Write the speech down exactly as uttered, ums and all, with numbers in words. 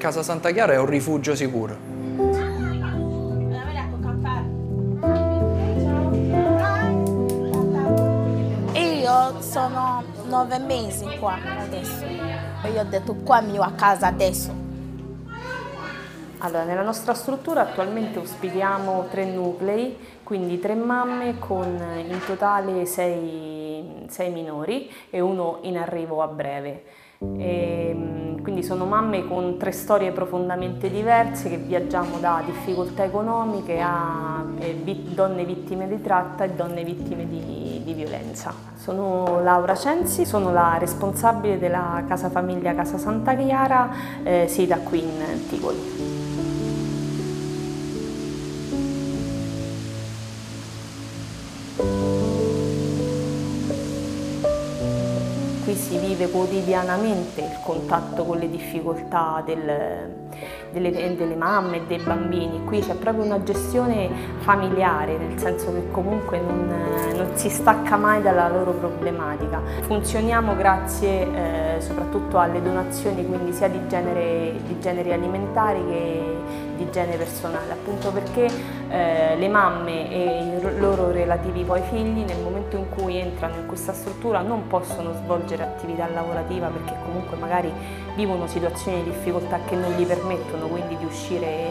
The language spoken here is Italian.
Casa Santa Chiara è un rifugio sicuro. Io sono nove mesi qua adesso e io ho detto qua mi a casa adesso. Allora, nella nostra struttura attualmente ospitiamo tre nuclei, quindi tre mamme con in totale sei, sei minori e uno in arrivo a breve. E, quindi sono mamme con tre storie profondamente diverse che viaggiamo da difficoltà economiche a eh, vi, donne vittime di tratta e donne vittime di, di violenza. Sono Laura Censi, sono la responsabile della Casa Famiglia Casa Santa Chiara, eh, sita qui in Tivoli. Qui si vive quotidianamente il contatto con le difficoltà del, delle, delle mamme e dei bambini. Qui c'è proprio una gestione familiare, nel senso che comunque non, non si stacca mai dalla loro problematica. Funzioniamo grazie eh, soprattutto alle donazioni, quindi sia di genere, di generi alimentari che di genere personale, appunto perché eh, le mamme e i loro relativi poi figli nel momento in cui entrano in questa struttura non possono svolgere attività lavorativa perché comunque magari vivono situazioni di difficoltà che non gli permettono quindi di uscire